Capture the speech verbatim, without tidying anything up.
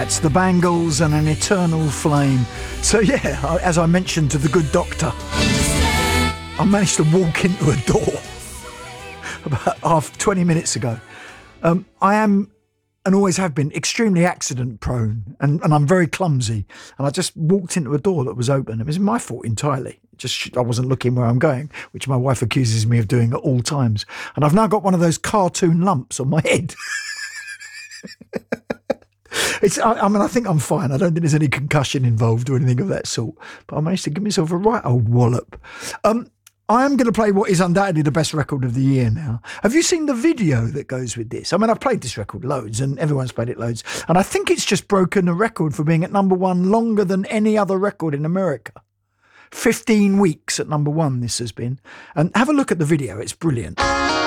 That's the Bangles and An Eternal Flame. So yeah, I- as I mentioned to the good doctor, I managed to walk into a door about half twenty minutes ago. Um, I am, and always have been, extremely accident prone, and, and I'm very clumsy. And I just walked into a door that was open. It was my fault entirely. Just I wasn't looking where I'm going, which my wife accuses me of doing at all times. And I've now got one of those cartoon lumps on my head. It's, I, I mean, I think I'm fine. I don't think there's any concussion involved or anything of that sort. But I managed to give myself a right old wallop. Um, I am going to play what is undoubtedly the best record of the year now. Have you seen the video that goes with this? I mean, I've played this record loads and everyone's played it loads. And I think it's just broken the record for being at number one longer than any other record in America. fifteen weeks at number one this has been. And have a look at the video. It's brilliant.